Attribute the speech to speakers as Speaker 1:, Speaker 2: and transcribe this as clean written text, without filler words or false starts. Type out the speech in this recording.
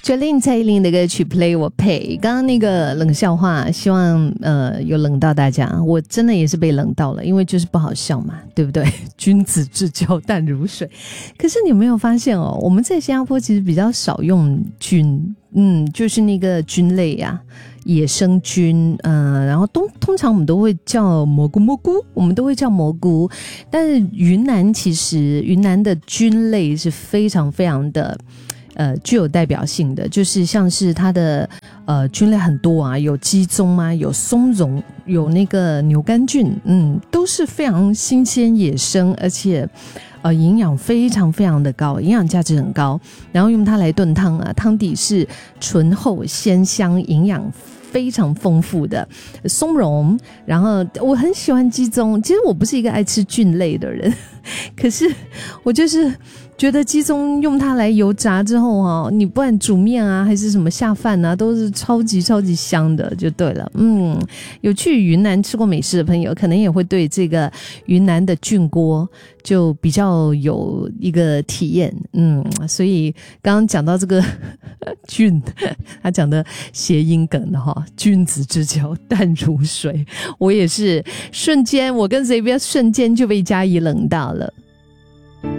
Speaker 1: Jolin 蔡依林的歌曲 Play 我配，刚刚那个冷笑话希望有冷到大家，我真的也是被冷到了，因为就是不好笑嘛，对不对？君子之交淡如水。可是你有没有发现哦，我们在新加坡其实比较少用菌，就是那个菌类啊，野生菌，然后通常我们都会叫蘑菇，我们都会叫蘑菇，但是云南其实云南的菌类是非常非常的具有代表性的，就是像是它的菌类很多啊，有鸡枞啊，有松茸，有那个牛肝菌，都是非常新鲜野生，而且营养非常非常的高，营养价值很高，然后用它来炖汤啊，汤底是醇厚鲜香，营养非常丰富的松茸，然后我很喜欢鸡枞，其实我不是一个爱吃菌类的人，可是我就是觉得鸡枞用它来油炸之后你不管煮面啊还是什么下饭啊，都是超级超级香的就对了。有去云南吃过美食的朋友可能也会对这个云南的菌锅就比较有一个体验。所以刚刚讲到这个菌，他讲的谐音梗君子之交淡如水，我也是瞬间，我跟 Xavier 瞬间就被嘉怡冷到了。